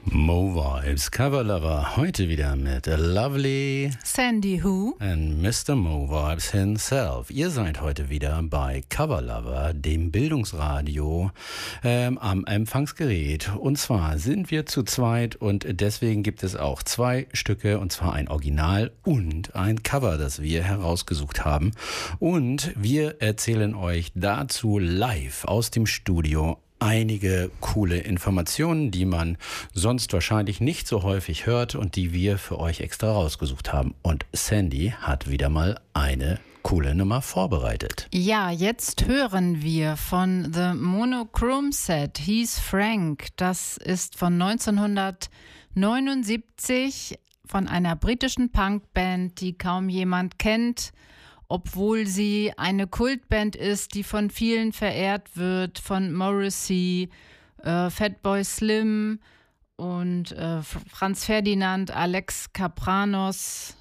Mo Vibes Cover Lover, heute wieder mit Lovely Sandy Who und Mr. Mo Vibes himself. Ihr seid heute wieder bei Cover Lover, dem Bildungsradio am Empfangsgerät. Und zwar sind wir zu zweit und deswegen gibt es auch zwei Stücke, und zwar ein Original und ein Cover, das wir herausgesucht haben. Und wir erzählen euch dazu live aus dem Studio einige coole Informationen, die man sonst wahrscheinlich nicht so häufig hört und die wir für euch extra rausgesucht haben. Und Sandy hat wieder mal eine coole Nummer vorbereitet. Ja, jetzt hören wir von The Monochrome Set, He's Frank. Das ist von 1979 von einer britischen Punkband, die kaum jemand kennt, obwohl sie eine Kultband ist, die von vielen verehrt wird, von Morrissey, Fatboy Slim und Franz Ferdinand, Alex Kapranos,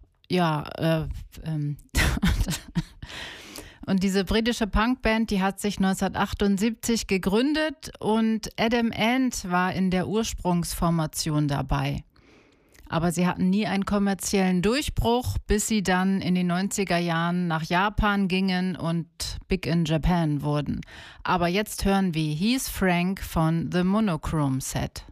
und diese britische Punkband, die hat sich 1978 gegründet und Adam Ant war in der Ursprungsformation dabei. Aber sie hatten nie einen kommerziellen Durchbruch, bis sie dann in den 90er Jahren nach Japan gingen und Big in Japan wurden. Aber jetzt hören wir He's Frank von The Monochrome Set.